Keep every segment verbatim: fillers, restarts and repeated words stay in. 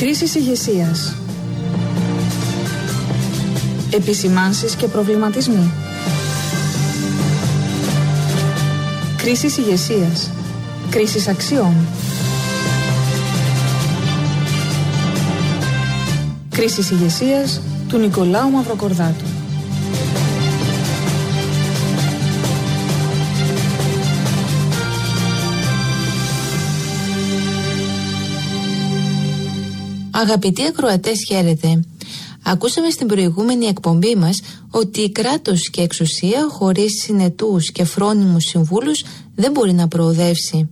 Κρίσεις ηγεσίας. Επισημάνσεις και προβληματισμοί. Κρίσεις ηγεσίας. Κρίσεις αξιών. Κρίσεις ηγεσίας του Νικολάου Μαυροκορδάτου. Αγαπητοί ακροατές, χαίρετε. Ακούσαμε στην προηγούμενη εκπομπή μας ότι κράτος και εξουσία χωρίς συνετούς και φρόνιμους συμβούλους δεν μπορεί να προοδεύσει.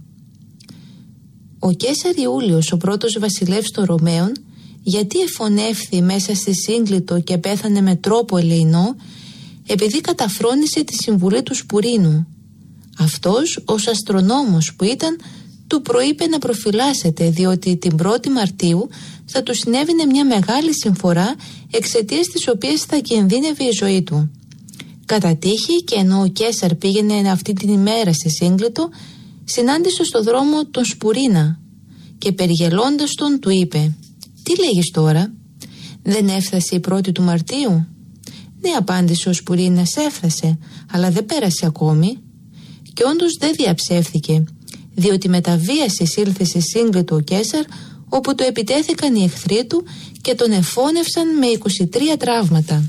Ο Καίσαρ Ιούλιος, ο πρώτος βασιλεύς των Ρωμαίων, γιατί εφωνεύθη μέσα στη Σύγκλιτο και πέθανε με τρόπο ελεεινό? Επειδή καταφρόνησε τη συμβουλή του Σπουρίνου. Αυτός, ως αστρονόμος που ήταν, του προείπε να προφυλάσσεται, διότι την πρώτη Μαρτίου θα του συνέβαινε μια μεγάλη συμφορά, εξαιτίας της οποίας θα κινδύνευε η ζωή του. Κατά τύχη, και ενώ ο Καίσαρ πήγαινε αυτή την ημέρα στη Σύγκλιτο, συνάντησε στο δρόμο τον Σπουρίνα και περιγελώντας τον του είπε: «Τι λέγεις τώρα, δεν έφτασε η πρώτη του Μαρτίου?» «Ναι», απάντησε ο Σπουρίνας, «έφτασε, αλλά δεν πέρασε ακόμη». Και όντως δεν διαψεύθηκε, διότι με τα βίας εισήλθε σε Σύγκλιτο ο Καίσαρ, όπου το επιτέθηκαν οι εχθροί του και τον εφώνευσαν με είκοσι τρία τραύματα.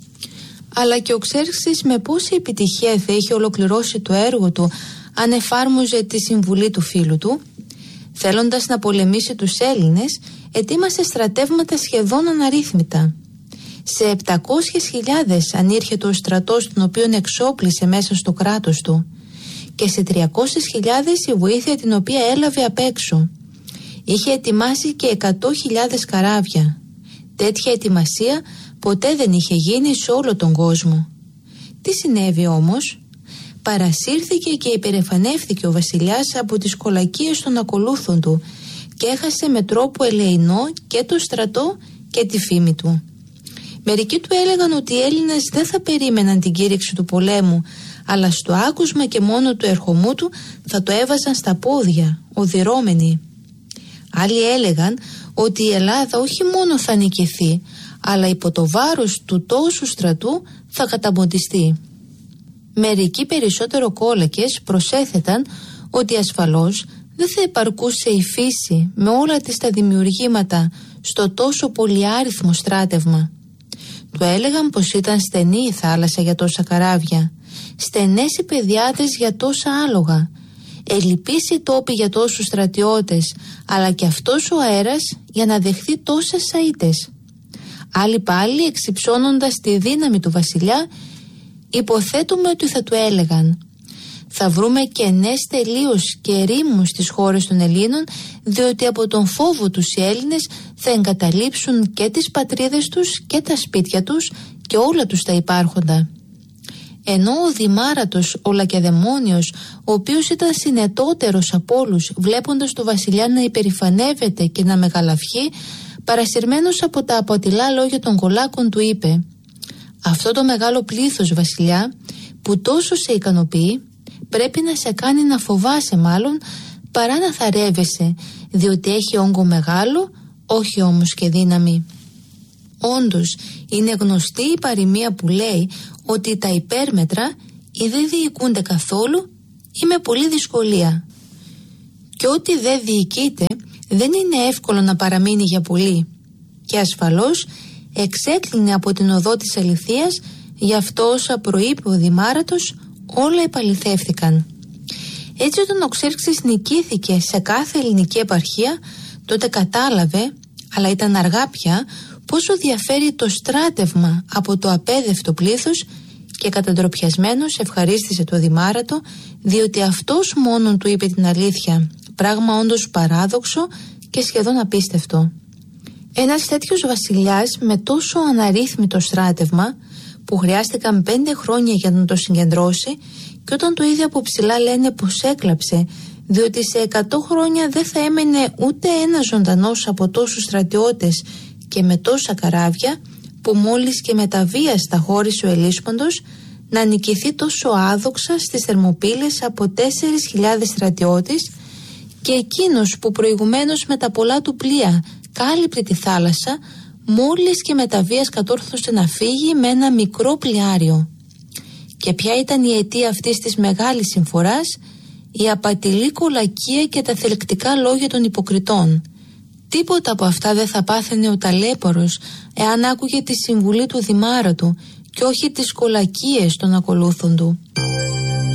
Αλλά και ο Ξέρξης με πόση επιτυχία θα είχε ολοκληρώσει το έργο του αν εφάρμοζε τη συμβουλή του φίλου του? Θέλοντας να πολεμήσει τους Έλληνες, ετοίμασε στρατεύματα σχεδόν αναρρύθμιτα. Σε επτακόσιες χιλιάδες ανήρχεται ο στρατός, τον οποίον εξόπλισε μέσα στο κράτος του, και σε τριακόσιες χιλιάδες η βοήθεια την οποία έλαβε απ' έξω. Είχε ετοιμάσει και εκατό χιλιάδες καράβια. Τέτοια ετοιμασία ποτέ δεν είχε γίνει σε όλο τον κόσμο. Τι συνέβη όμως? Παρασύρθηκε και υπερεφανεύθηκε ο βασιλιάς από τις κολακίες των ακολούθων του και έχασε με τρόπο ελεεινό και το στρατό και τη φήμη του. Μερικοί του έλεγαν ότι οι Έλληνες δεν θα περίμεναν την κήρυξη του πολέμου, αλλά στο άκουσμα και μόνο του ερχομού του θα το έβαζαν στα πόδια, οδυρώμενοι. Άλλοι έλεγαν ότι η Ελλάδα όχι μόνο θα νικηθεί, αλλά υπό το βάρος του τόσου στρατού θα καταμοντιστεί. Μερικοί περισσότερο κόλακες προσέθεταν ότι ασφαλώς δεν θα επαρκούσε η φύση με όλα της τα δημιουργήματα στο τόσο πολυάριθμο στράτευμα. Του έλεγαν πως ήταν στενή η θάλασσα για τόσα καράβια, στενές οι πεδιάδες για τόσα άλογα, ελλειπείς οι τόποι για τόσους στρατιώτες, αλλά και αυτός ο αέρας για να δεχθεί τόσες σαΐτες. Άλλοι πάλι, εξυψώνοντας τη δύναμη του βασιλιά, υποθέτουμε ότι θα του έλεγαν: θα βρούμε κενές τελείως και ερήμους στις χώρες των Ελλήνων, διότι από τον φόβο τους οι Έλληνες θα εγκαταλείψουν και τις πατρίδες τους και τα σπίτια τους και όλα τους τα υπάρχοντα. Ενώ ο Δημάρατος, ο Λακεδαιμόνιος, ο οποίος ήταν συνετότερος από όλους, βλέποντας τον βασιλιά να υπερηφανεύεται και να μεγαλαυχεί, παρασυρμένος από τα απατηλά λόγια των κολάκων, του είπε: αυτό το μεγάλο πλήθος, βασιλιά, που τόσο σε ικανοποιεί, πρέπει να σε κάνει να φοβάσαι μάλλον παρά να θαρεύεσαι, διότι έχει όγκο μεγάλο, όχι όμως και δύναμη. Όντως, είναι γνωστή η παροιμία που λέει ότι τα υπέρμετρα ή δεν διοικούνται καθόλου ή με πολλή δυσκολία. Και ό,τι δεν διοικείται δεν είναι εύκολο να παραμείνει για πολύ. Και ασφαλώς εξέκλεινε από την οδό της αληθείας, γι' αυτό όσα προείπε ο Δημάρατος όλα επαληθεύθηκαν. Έτσι, όταν ο Ξέρξης νικήθηκε σε κάθε ελληνική επαρχία, τότε κατάλαβε, αλλά ήταν αργά πια, πόσο διαφέρει το στράτευμα από το απέδευτο πλήθος, και καταντροπιασμένος ευχαρίστησε το Δημάρατο, διότι αυτός μόνον του είπε την αλήθεια, πράγμα όντως παράδοξο και σχεδόν απίστευτο. Ένας τέτοιος βασιλιάς με τόσο αναρρύθμιτο στράτευμα, που χρειάστηκαν πέντε χρόνια για να το συγκεντρώσει, και όταν το είδε από ψηλά λένε πως έκλαψε, διότι σε εκατό χρόνια δεν θα έμενε ούτε ένας ζωντανός από τόσους στρατιώτες και με τόσα καράβια, που μόλις και με τα βίας χώρισε ο Ελίσποντος, να νικηθεί τόσο άδοξα στις Θερμοπύλες από τέσσερις χιλιάδες στρατιώτες Και εκείνος που προηγουμένως με τα πολλά του πλοία κάλυπτε τη θάλασσα, μόλις και με τα βίας κατόρθωσε να φύγει με ένα μικρό πλοιάριο. Και ποια ήταν η αιτία αυτής της μεγάλης συμφοράς? Η απατηλή κολακία και τα θελκτικά λόγια των υποκριτών. Τίποτα από αυτά δεν θα πάθαινε ο ταλέπορος εάν άκουγε τη συμβουλή του δημάρα του και όχι τις κολακίες των ακολούθων του.